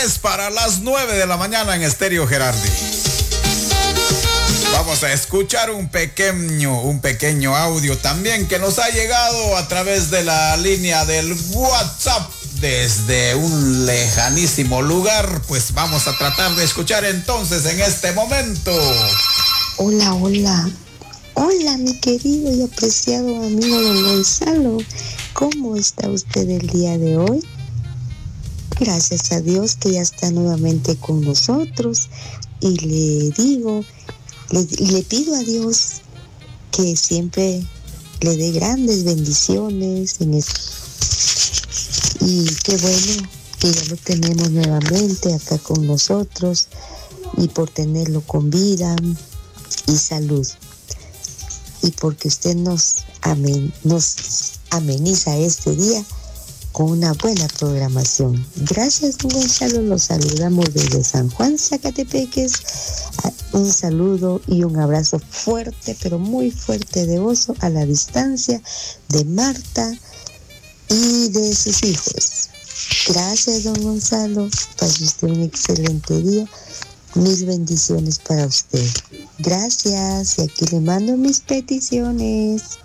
Es para las 9 de la mañana en Estéreo Gerardi. Vamos a escuchar un pequeño audio también que nos ha llegado a través de la línea del WhatsApp desde un lejanísimo lugar. Pues vamos a tratar de escuchar entonces en este momento. Hola, mi querido y apreciado amigo don Gonzalo. ¿Cómo está usted el día de hoy? Gracias a Dios que ya está nuevamente con nosotros. Y le pido a Dios que siempre le dé grandes bendiciones y qué bueno que ya lo tenemos nuevamente acá con nosotros y por tenerlo con vida y salud y porque usted nos ameniza este día con una buena programación. Gracias, don Gonzalo. Los saludamos desde San Juan, Zacatepeques. Un saludo y un abrazo fuerte, pero muy fuerte de oso a la distancia de Marta y de sus hijos. Gracias, don Gonzalo. Pase usted un excelente día. Mis bendiciones para usted. Gracias. Y aquí le mando mis peticiones.